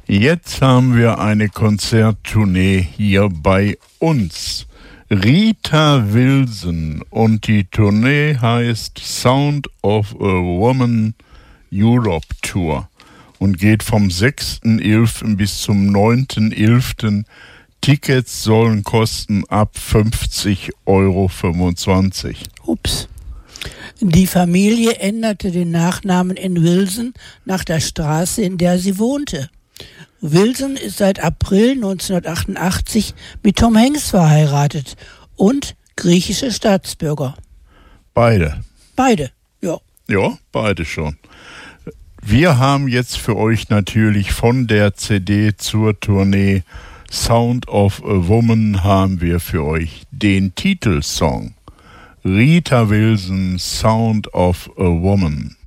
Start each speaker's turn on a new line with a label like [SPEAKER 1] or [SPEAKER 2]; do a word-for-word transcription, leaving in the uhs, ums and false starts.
[SPEAKER 1] Jetzt haben wir eine Konzerttournee hier bei uns. Rita Wilson und die Tournee heißt Sound of a Woman Europe Tour und geht vom sechsten elften bis zum neunten elften Tickets sollen kosten ab fünfzig Euro fünfundzwanzig.
[SPEAKER 2] Ups. Die Familie änderte den Nachnamen in Wilson nach der Straße, in der sie wohnte. Wilson ist seit April neunzehnhundertachtundachtzig mit Tom Hanks verheiratet und griechische Staatsbürger.
[SPEAKER 1] Beide.
[SPEAKER 2] Beide, ja.
[SPEAKER 1] Ja, beide schon. Wir haben jetzt für euch natürlich von der C D zur Tournee Sound of a Woman haben wir für euch den Titelsong. Rita Wilson, Sound of a Woman.